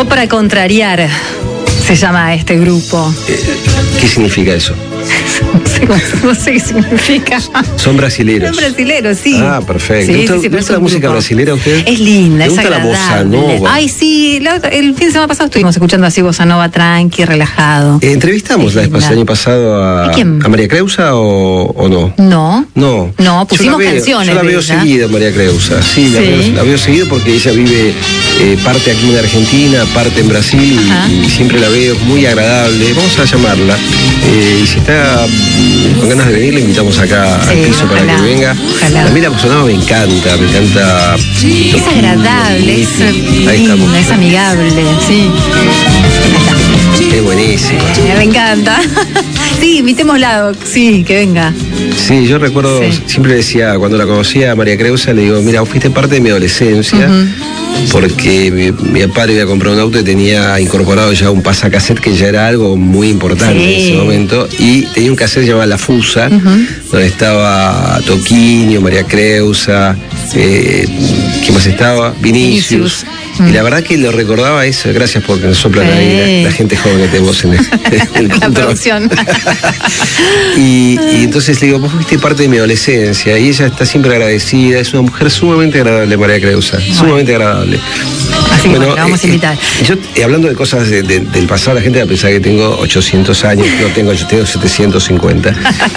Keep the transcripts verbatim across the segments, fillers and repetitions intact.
Pop para contrariar se llama este grupo. Eh, ¿Qué significa eso? No sé, cómo, no sé qué significa. Son brasileros. Son brasileros, sí. Ah, perfecto. Sí, ¿Te gusta, sí, sí, ¿te gusta la música grupo. brasilera a usted? Es linda, ¿Te es gusta la bossa agradable. nova? Ay, sí, la- el fin de semana pasado estuvimos escuchando así bossa nova tranqui, relajado. Eh, ¿Entrevistamos Es la linda. el año pasado a, ¿A quién? a María Creusa o, o no? No. No. No, pusimos Yo la veo, canciones Yo la de veo ella. seguida, María Creusa. Sí, la, Sí. Veo, la veo seguido porque ella vive eh, parte aquí en Argentina, parte en Brasil Ajá. y, y siempre la veo muy agradable. Vamos a llamarla. Eh, y si está mm, con ganas de venir, le invitamos acá Sí, al piso para ojalá, que venga. ojalá. A mí la bossa nova me encanta, me encanta. Es agradable, es Ahí estamos. linda, es amigable, sí. Ahí está. Es buenísima. Eh, Me encanta. Sí, invitémosla, sí, que venga. Sí, yo recuerdo, Sí. siempre decía, cuando la conocía a María Creusa, le digo, mira, vos fuiste parte de mi adolescencia, porque mi, mi padre había comprado un auto y tenía incorporado ya un pasacassette, que ya era algo muy importante Sí. en ese momento, y tenía un cassette llamado La Fusa, donde estaba Toquinho, María Creusa, eh, ¿quién más estaba? Vinicius. Vinicius. Y la verdad que lo recordaba eso, gracias porque nos soplan Sí. ahí la, la gente joven que tenemos en el, en el La control. producción. y, y entonces le digo, vos fuiste parte de mi adolescencia y ella está siempre agradecida, es una mujer sumamente agradable, María Creusa, sumamente agradable. Así que bueno, la vamos a eh, invitar. eh, yo, eh, hablando de cosas de- de- del pasado, la gente va a pensar que tengo ochocientos años, no tengo, yo tengo setecientos cincuenta.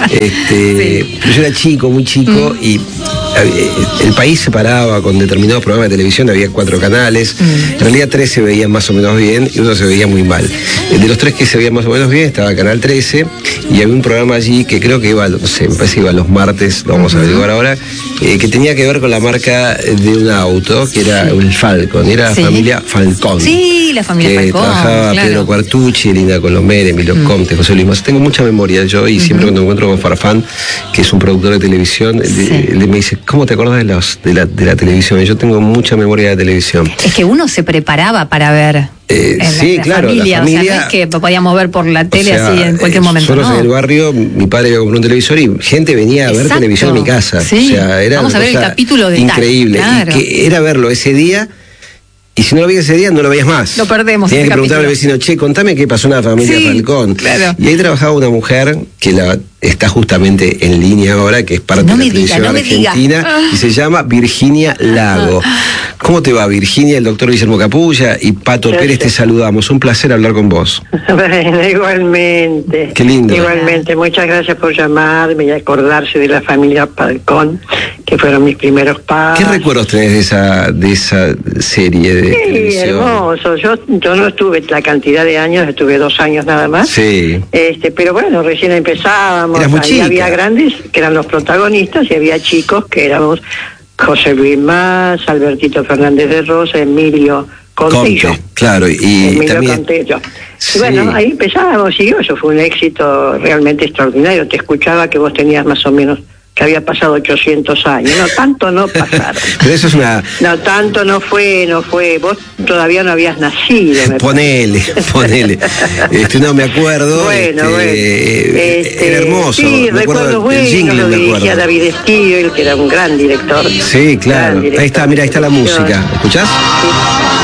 este, Sí. Pero yo era chico, muy chico, y eh, el país se paraba con determinados programas de televisión, había cuatro canales, en realidad tres se veían más o menos bien y uno se veía muy mal. Eh, De los tres que se veían más o menos bien estaba Canal trece y había un programa allí que creo que iba, no sé, me parece que iba los martes, lo vamos a averiguar ahora, eh, que tenía que ver con la marca de un auto, que era el Falcon, era Sí. la familia Falcón. Sí, la familia que Falcón, trabajaba claro. Pedro Cuartucci, Linda Colomere, Emilio Comte, José Luis Mas. Tengo mucha memoria yo y siempre cuando me encuentro con Farfán, que es un productor de televisión, él, Sí. él me dice, ¿cómo te acordás de, los, de, la, de la televisión? Y yo tengo mucha memoria de televisión. Es que uno se preparaba para ver. Eh, en la- sí, la claro, la familia, o sea, familia- no es que podíamos ver por la tele O sea, así en cualquier eh, momento. Nosotros ¿no? en el barrio, mi padre había comprado un televisor y gente venía a ver Exacto. televisión en mi casa. Sí. O sea, era Vamos una a ver el cosa capítulo de tal. increíble. Claro. Y que era verlo ese día. Y si no lo veías ese día, no lo veías más. Lo perdemos, Tenías ese que preguntarle al capítulo. vecino, che, contame qué pasó en la familia Sí, Falcón. claro. Y ahí trabajaba una mujer que la está justamente en línea ahora, que es parte No de me la diga, televisión no me diga. argentina, y se llama Virginia Lago. ¿Cómo te va, Virginia? El doctor Guillermo Capulla y Pato Gracias. Pérez, te saludamos. Un placer hablar con vos. Bueno, igualmente. Qué lindo. Igualmente, muchas gracias por llamarme y acordarse de la familia Falcón, que fueron mis primeros padres. ¿Qué recuerdos tenés de esa, de esa serie de Sí, televisión? hermoso. Yo, yo no estuve la cantidad de años, estuve dos años nada más. Sí. Este, pero bueno, recién empezábamos. Eras muy Ahí chica. había grandes que eran los protagonistas y había chicos que éramos José Luis Mas, Albertito Fernández de Rosa, Emilio Contillo. Conte, claro, y Emilio también... Contillo. Sí. Y bueno, ahí empezábamos y eso fue un éxito realmente extraordinario. Te escuchaba que vos tenías más o menos, que había pasado ochocientos años. No, tanto no pasaron. Pero eso es una... No, tanto no fue, no fue. Vos todavía no habías nacido. me Ponele, ponele. Este, no me acuerdo. Bueno, este, bueno. eh, Este, era hermoso. Sí, me acuerdo recuerdo del bueno, jingle, lo me dirigía acuerdo. David Stivel, que era un gran director. Sí, claro. Gran director Ahí está, mira, ahí está la de televisión. música. ¿Escuchás? Sí.